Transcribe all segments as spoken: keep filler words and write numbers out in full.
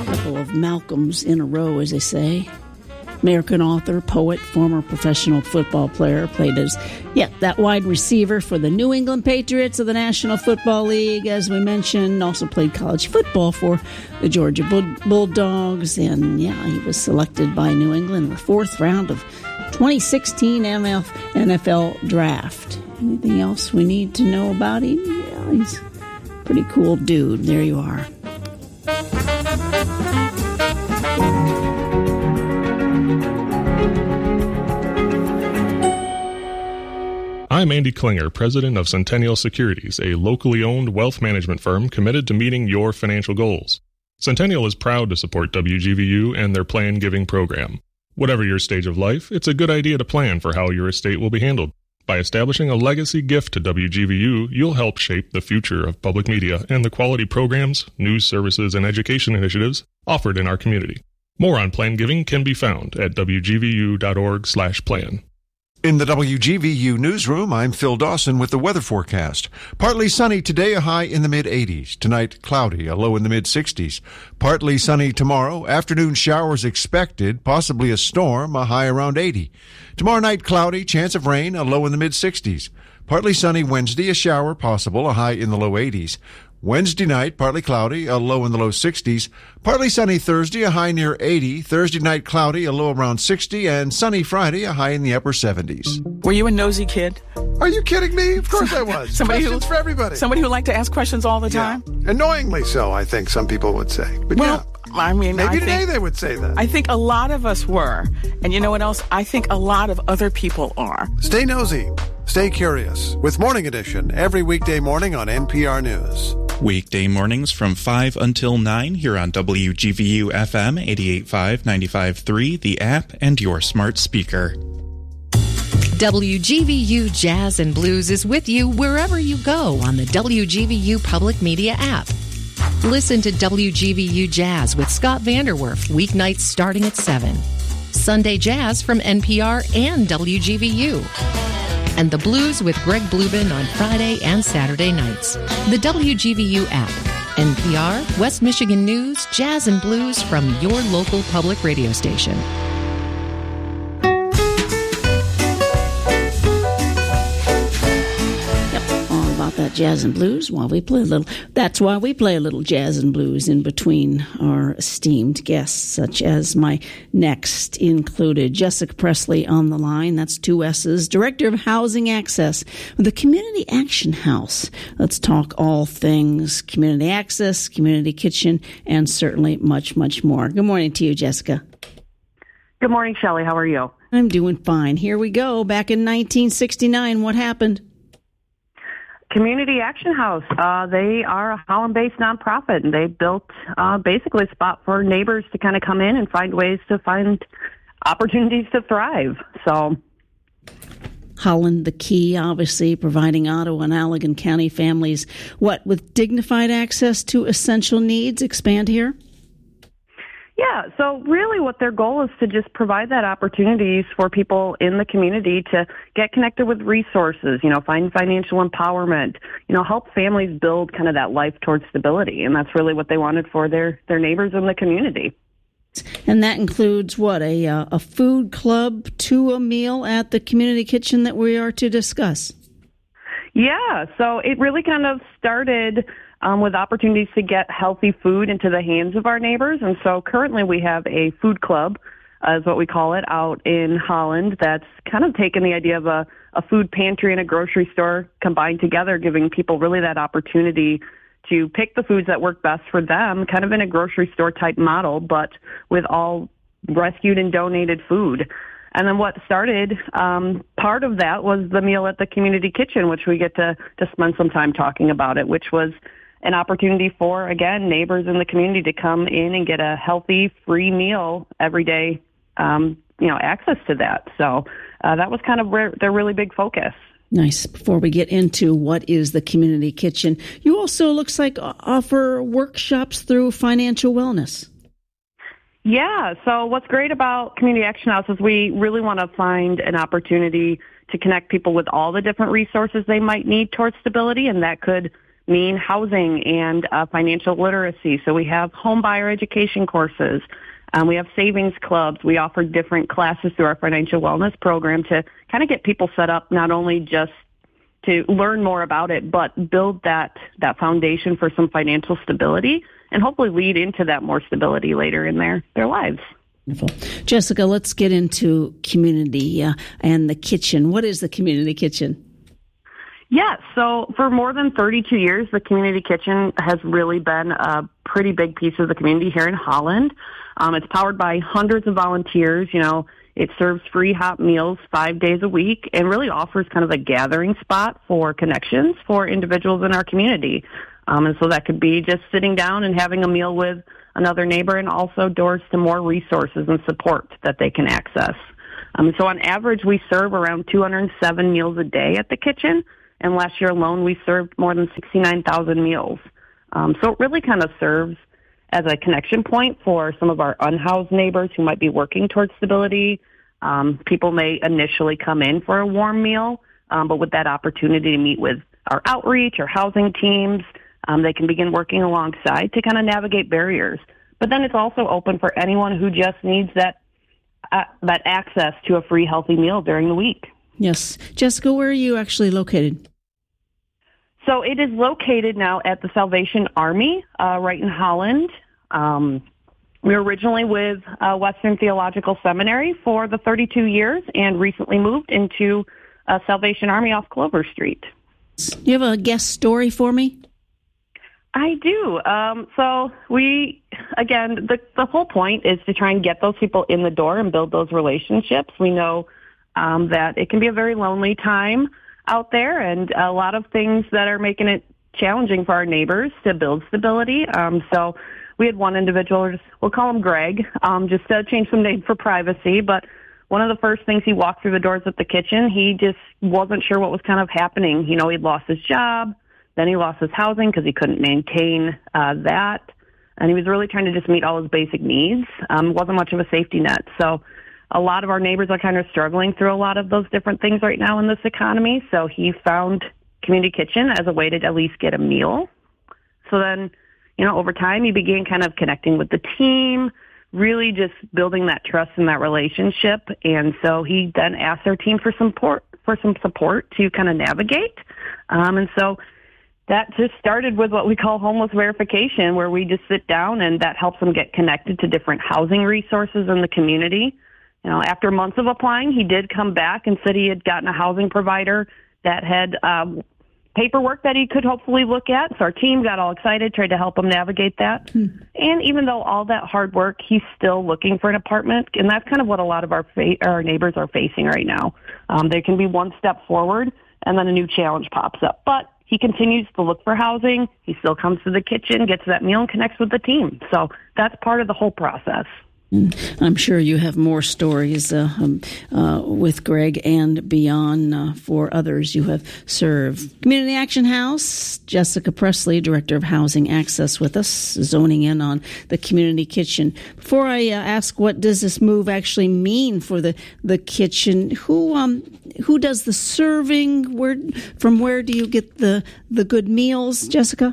couple of Malcolms in a row, as they say. American author, poet, former professional football player, played as, yeah, that wide receiver for the New England Patriots of the National Football League, as we mentioned. Also played college football for the Georgia Bull- Bulldogs. And, yeah, he was selected by New England in the fourth round of twenty sixteen N F L Draft. Anything else we need to know about him? Yeah, he's a pretty cool dude. There you are. I'm Andy Klinger, president of Centennial Securities, a locally owned wealth management firm committed to meeting your financial goals. Centennial is proud to support W G V U and their plan giving program. Whatever your stage of life, it's a good idea to plan for how your estate will be handled. By establishing a legacy gift to W G V U, you'll help shape the future of public media and the quality programs, news services, and education initiatives offered in our community. More on plan giving can be found at w g v u dot org slash plan. In the W G V U newsroom, I'm Phil Dawson with the weather forecast. Partly sunny today, a high in the mid-eighties. Tonight, cloudy, a low in the mid-sixties. Partly sunny tomorrow. Afternoon showers expected, possibly a storm, a high around eighty. Tomorrow night, cloudy, chance of rain, a low in the mid-sixties. Partly sunny Wednesday, a shower possible, a high in the low eighties. Wednesday night, partly cloudy, a low in the low sixties. Partly sunny Thursday, a high near eighty. Thursday night, cloudy, a low around sixty. And sunny Friday, a high in the upper seventies. Were you a nosy kid? Are you kidding me? Of course I was. Somebody questions who, for everybody. Somebody who liked to ask questions all the yeah. time? Annoyingly so, I think some people would say. But well, yeah. I mean, Maybe I today think, they would say that. I think a lot of us were. And you know what else? I think a lot of other people are. Stay nosy. Stay curious with Morning Edition every weekday morning on N P R News. Weekday mornings from five until nine here on W G V U F M eighty-eight point five, ninety-five point three, the app, and your smart speaker. W G V U Jazz and Blues is with you wherever you go on the W G V U Public Media app. Listen to W G V U Jazz with Scott Vanderwerf weeknights starting at seven. Sunday Jazz from N P R and W G V U. And the Blues with Greg Blubin on Friday and Saturday nights. The W G V U app. N P R, West Michigan News, Jazz and Blues from your local public radio station. That jazz and blues while we play a little. That's why we play a little jazz and blues in between our esteemed guests, such as my next included Jessica Presley on the line. That's two S's, Director of Housing Access with the Community Action House. Let's talk all things community access, community kitchen, and certainly much, much more. Good morning to you, Jessica. Good morning, Shelley. How are you? I'm doing fine. Here we go. Back in nineteen sixty-nine, what happened? Community Action House. Uh, they are a Holland-based nonprofit, and they built uh, basically a spot for neighbors to kind of come in and find ways to find opportunities to thrive. So, Holland, the key, obviously, providing Ottawa and Allegan County families, what, with dignified access to essential needs? Expand here. Yeah, so really what their goal is to just provide that opportunities for people in the community to get connected with resources, you know, find financial empowerment, you know, help families build kind of that life towards stability. And that's really what they wanted for their, their neighbors in the community. And that includes what, a, uh, a food club to a meal at the community kitchen that we are to discuss? Yeah, so it really kind of started Um, with opportunities to get healthy food into the hands of our neighbors. And so currently we have a food club, uh, is what we call it, out in Holland that's kind of taken the idea of a, a food pantry and a grocery store combined together, giving people really that opportunity to pick the foods that work best for them, kind of in a grocery store type model, but with all rescued and donated food. And then what started, um, part of that was the meal at the community kitchen, which we get to, to spend some time talking about it, which was an opportunity for, again, neighbors in the community to come in and get a healthy, free meal every day, um, you know, access to that. So uh, that was kind of where their really big focus. Nice. Before we get into what is the community kitchen, you also, looks like, offer workshops through financial wellness. Yeah. So what's great about Community Action House is we really want to find an opportunity to connect people with all the different resources they might need towards stability, and that could mean housing and uh, financial literacy. So we have home buyer education courses. Um, we have savings clubs. We offer different classes through our financial wellness program to kind of get people set up not only just to learn more about it, but build that, that foundation for some financial stability and hopefully lead into that more stability later in their, their lives. Wonderful. Jessica, let's get into community uh, and the kitchen. What is the community kitchen? Yeah, so for more than thirty-two years, the community kitchen has really been a pretty big piece of the community here in Holland. Um, it's powered by hundreds of volunteers. You know, it serves free hot meals five days a week and really offers kind of a gathering spot for connections for individuals in our community. Um, and so that could be just sitting down and having a meal with another neighbor, and also doors to more resources and support that they can access. Um, so on average, we serve around two hundred seven meals a day at the kitchen. And last year alone, we served more than sixty-nine thousand meals. Um, so it really kind of serves as a connection point for some of our unhoused neighbors who might be working towards stability. Um, people may initially come in for a warm meal, um, but with that opportunity to meet with our outreach or housing teams, um, they can begin working alongside to kind of navigate barriers. But then it's also open for anyone who just needs that uh, that access to a free, healthy meal during the week. Yes. Jessica, where are you actually located? So it is located now at the Salvation Army, uh, right in Holland. Um, we were originally with uh, Western Theological Seminary for the thirty-two years and recently moved into uh, Salvation Army off Clover Street. You have a guest story for me? I do. Um, so we, again, the, the whole point is to try and get those people in the door and build those relationships. We know Um, that it can be a very lonely time out there, and a lot of things that are making it challenging for our neighbors to build stability. Um, so we had one individual, we'll call him Greg, um, just to change some name for privacy, but one of the first things he walked through the doors at the kitchen, he just wasn't sure what was kind of happening. You know, he'd lost his job, then he lost his housing because he couldn't maintain uh, that, and he was really trying to just meet all his basic needs. Um, wasn't much of a safety net. So a lot of our neighbors are kind of struggling through a lot of those different things right now in this economy. So he found Community Kitchen as a way to at least get a meal. So then, you know, over time he began kind of connecting with the team, really just building that trust and that relationship. And so he then asked our team for some support, for some support to kind of navigate. Um, and so that just started with what we call homeless verification, where we just sit down and that helps them get connected to different housing resources in the community. You know, after months of applying, he did come back and said he had gotten a housing provider that had um, paperwork that he could hopefully look at. So our team got all excited, tried to help him navigate that. Hmm. And even though all that hard work, he's still looking for an apartment. And that's kind of what a lot of our fa- our neighbors are facing right now. Um, they can be one step forward, and then a new challenge pops up. But he continues to look for housing. He still comes to the kitchen, gets that meal, and connects with the team. So that's part of the whole process. I'm sure you have more stories uh, um, uh, with Greg and beyond uh, for others you have served. Community Action House, Jessica Presley, Director of Housing Access with us, zoning in on the Community Kitchen. Before I uh, ask what does this move actually mean for the, the kitchen, who um who does the serving? Where from where do you get the, the good meals, Jessica?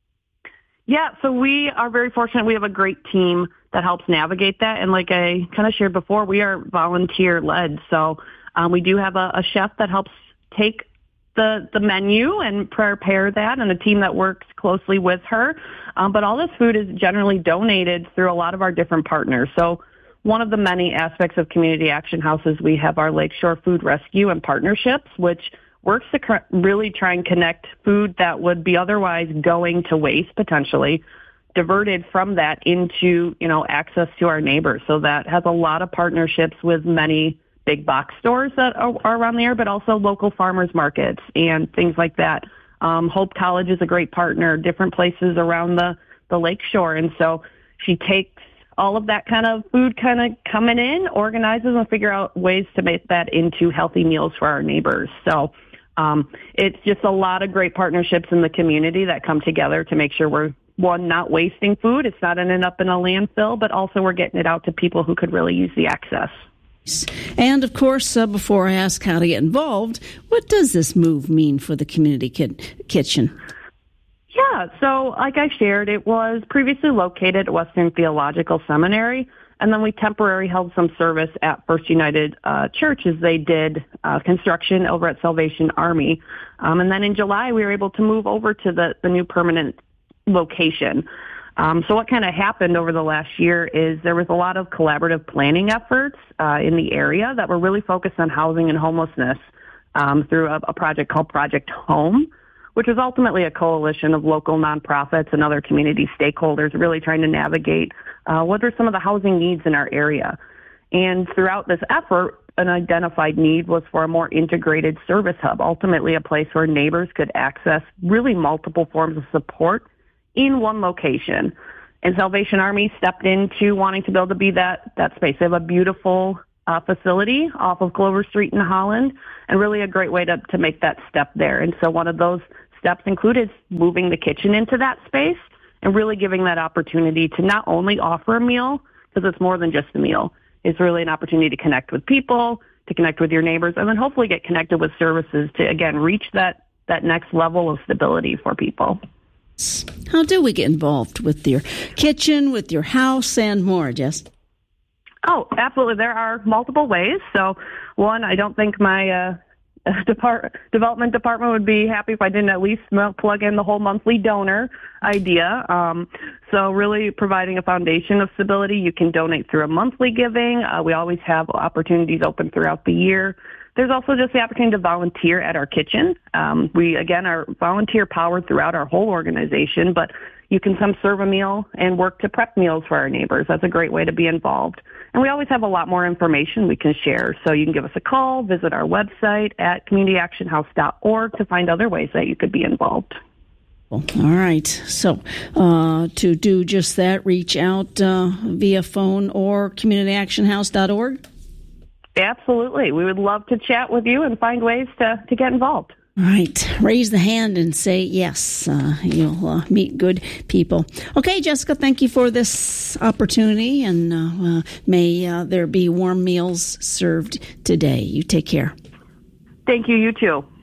Yeah, so we are very fortunate. We have a great team that helps navigate that. And like I kind of shared before, we are volunteer-led. So um, we do have a, a chef that helps take the, the menu and prepare that, and a team that works closely with her. Um, but all this food is generally donated through a lot of our different partners. So one of the many aspects of Community Action House is we have our Lakeshore Food Rescue and Partnerships, which works to really try and connect food that would be otherwise going to waste potentially, diverted from that into, you know, access to our neighbors. So that has a lot of partnerships with many big box stores that are, are around there, but also local farmers markets and things like that. Um, Hope College is a great partner, different places around the, the lakeshore. And so she takes all of that kind of food kind of coming in, organizes and figure out ways to make that into healthy meals for our neighbors. So um, it's just a lot of great partnerships in the community that come together to make sure we're, one, not wasting food. It's not ending up in a landfill, but also we're getting it out to people who could really use the access. And, of course, uh, before I ask how to get involved, what does this move mean for the Community ki- Kitchen? Yeah, so like I shared, it was previously located at Western Theological Seminary, and then we temporarily held some service at First United uh, Church as they did uh, construction over at Salvation Army. Um, and then in July, we were able to move over to the, the new permanent location. Um, so what kind of happened over the last year is there was a lot of collaborative planning efforts uh, in the area that were really focused on housing and homelessness um, through a, a project called Project Home, which was ultimately a coalition of local nonprofits and other community stakeholders really trying to navigate uh, what are some of the housing needs in our area. And throughout this effort, an identified need was for a more integrated service hub, ultimately a place where neighbors could access really multiple forms of support in one location. And Salvation Army stepped into wanting to be able to be that, that space. They have a beautiful uh, facility off of Clover Street in Holland, and really a great way to, to make that step there. And so one of those steps included moving the kitchen into that space and really giving that opportunity to not only offer a meal, because it's more than just a meal. It's really an opportunity to connect with people, to connect with your neighbors, and then hopefully get connected with services to, again, reach that, that next level of stability for people. How do we get involved with your kitchen, with your house, and more, Jess? Oh, absolutely. There are multiple ways. So, one, I don't think my uh, depart- development department would be happy if I didn't at least plug in the whole monthly donor idea. Um, so really providing a foundation of stability. You can donate through a monthly giving. Uh, we always have opportunities open throughout the year. There's also just the opportunity to volunteer at our kitchen. Um, we, again, are volunteer-powered throughout our whole organization, but you can come serve a meal and work to prep meals for our neighbors. That's a great way to be involved. And we always have a lot more information we can share. So you can give us a call, visit our website at community action house dot org to find other ways that you could be involved. All right. So uh, to do just that, reach out uh, via phone or community action house dot org. Absolutely. We would love to chat with you and find ways to, to get involved. All right. Raise the hand and say yes. Uh, you'll uh, meet good people. Okay, Jessica, thank you for this opportunity, and uh, uh, may uh, there be warm meals served today. You take care. Thank you. You too.